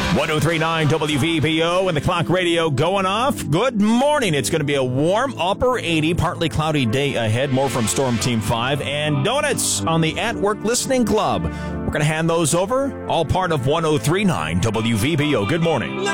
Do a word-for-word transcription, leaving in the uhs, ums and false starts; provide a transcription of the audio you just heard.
one oh three point nine W V B O and the clock radio going off. Good morning. It's going to be a warm upper eighty, partly cloudy day ahead. More from Storm Team five and donuts on the At Work Listening Club. We're going to hand those over. All part of one oh three point nine W V B O. Good morning.